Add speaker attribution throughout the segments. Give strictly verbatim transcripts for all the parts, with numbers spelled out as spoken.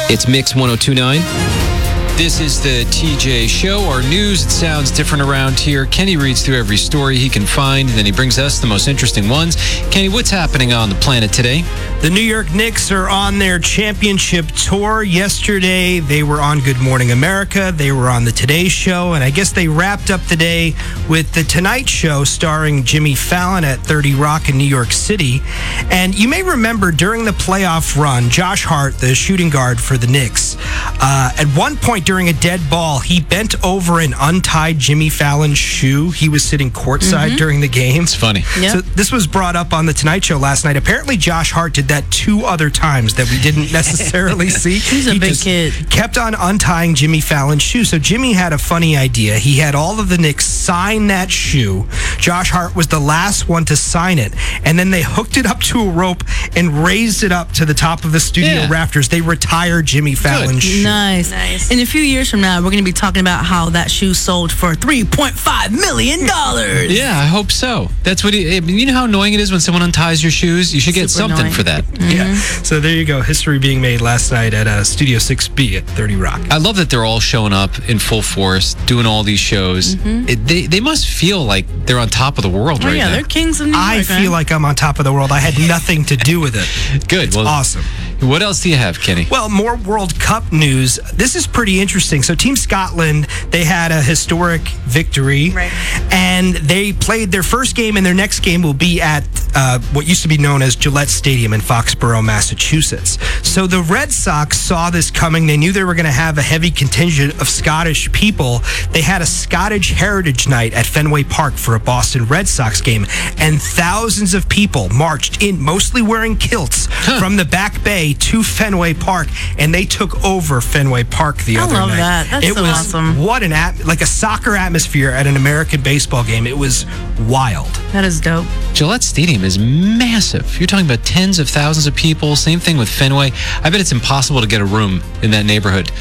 Speaker 1: It's Mix one oh two point nine. This is the T J Show. Our news, it sounds different around here. Kenny reads through every story he can find, and then he brings us the most interesting ones. Kenny, what's happening on the planet today?
Speaker 2: The New York Knicks are on their championship tour. Yesterday, they were on Good Morning America. They were on the Today Show, and I guess they wrapped up the day with the Tonight Show starring Jimmy Fallon at thirty Rock in New York City. And you may remember during the playoff run, Josh Hart, the shooting guard for the Knicks, uh, at one point during a dead ball, he bent over and untied Jimmy Fallon's shoe. He was sitting courtside mm-hmm. during the game.
Speaker 1: It's funny.
Speaker 2: Yep. So this was brought up on the Tonight Show last night. Apparently, Josh Hart did that two other times that we didn't necessarily see.
Speaker 3: He's a
Speaker 2: he
Speaker 3: big
Speaker 2: just
Speaker 3: kid.
Speaker 2: Kept on untying Jimmy Fallon's shoe. So Jimmy had a funny idea. He had all of the Knicks sign that shoe. Josh Hart was the last one to sign it. And then they hooked it up to a rope and raised it up to the top of the studio
Speaker 1: yeah.
Speaker 2: rafters. They retired Jimmy Fallon's shoe.
Speaker 3: Nice.
Speaker 4: Nice.
Speaker 3: In a few years from now, we're going to be talking about how that shoe sold for three point five million dollars.
Speaker 1: Yeah, I hope so. That's what he, you know how annoying it is when someone unties your shoes? You should get
Speaker 3: Super
Speaker 1: something
Speaker 3: annoying.
Speaker 1: for that.
Speaker 3: Mm-hmm.
Speaker 2: Yeah. So there you go. History being made last night at uh, Studio six B at thirty Rock.
Speaker 1: I love that they're all showing up in full force, doing all these shows.
Speaker 3: Mm-hmm.
Speaker 1: It, they they must feel like they're on top of the world
Speaker 3: Oh,
Speaker 1: right
Speaker 3: yeah,
Speaker 1: now.
Speaker 3: they're kings of New York.
Speaker 2: I feel
Speaker 3: man.
Speaker 2: like I'm on top of the world. I had nothing to do with it.
Speaker 1: Good.
Speaker 2: It's
Speaker 1: well,
Speaker 2: awesome.
Speaker 1: What else do you have, Kenny?
Speaker 2: Well, more World Cup news. This is pretty interesting. So Team Scotland, they had a historic victory.
Speaker 4: Right.
Speaker 2: And they played their first game, and their next game will be at uh, what used to be known as Gillette Stadium in Foxborough, Massachusetts. So the Red Sox saw this coming. They knew they were going to have a heavy contingent of Scottish people. They had a Scottish Heritage Night at Fenway Park for a Boston Red Sox game, and thousands of people marched in, mostly wearing kilts,
Speaker 1: Huh.
Speaker 2: from the Back Bay to Fenway Park, and they took over Fenway Park the
Speaker 3: I
Speaker 2: other
Speaker 3: love
Speaker 2: night.
Speaker 3: that. That's
Speaker 2: it
Speaker 3: so
Speaker 2: was
Speaker 3: awesome.
Speaker 2: What an at like a soccer atmosphere at an American baseball game. It was wild.
Speaker 3: That is dope.
Speaker 1: Gillette Stadium is massive. You're talking about tens of thousands of people. Same thing with Fenway. I bet it's impossible to get a room in that neighborhood.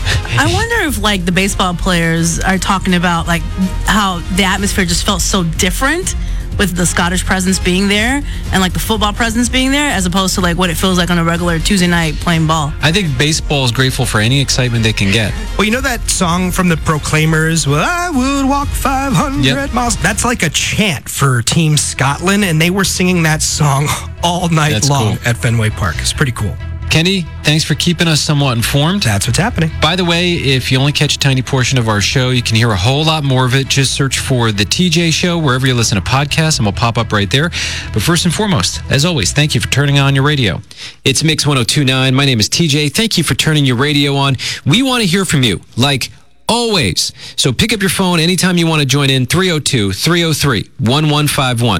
Speaker 3: I wonder if like the baseball players are talking about like how the atmosphere just felt so different with the Scottish presence being there and like the football presence being there as opposed to like what it feels like on a regular Tuesday night playing ball.
Speaker 1: I think baseball is grateful for any excitement they can get.
Speaker 2: Well, you know that song from the Proclaimers, well, I would walk five hundred
Speaker 1: Yep.
Speaker 2: miles? That's like a chant for Team Scotland, and they were singing that song all night
Speaker 1: That's
Speaker 2: long
Speaker 1: cool.
Speaker 2: at Fenway Park. It's pretty cool.
Speaker 1: Kenny, thanks for keeping us somewhat informed.
Speaker 2: That's what's happening.
Speaker 1: By the way, if you only catch a tiny portion of our show, you can hear a whole lot more of it. Just search for The T J Show wherever you listen to podcasts, and we'll pop up right there. But first and foremost, as always, thank you for turning on your radio. It's Mix one oh two point nine. My name is T J. Thank you for turning your radio on. We want to hear from you, like always. So pick up your phone anytime you want to join in, three oh two, three oh three, one one five one.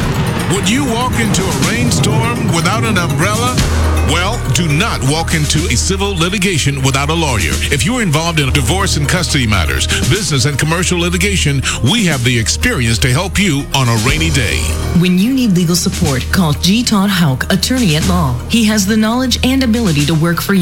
Speaker 5: Would you walk into a rainstorm without an umbrella? Well, do not walk into a civil litigation without a lawyer. If you're involved in divorce and custody matters, business and commercial litigation, we have the experience to help you on a rainy day.
Speaker 6: When you need legal support, call G. Todd Hauk, attorney at law. He has the knowledge and ability to work for you.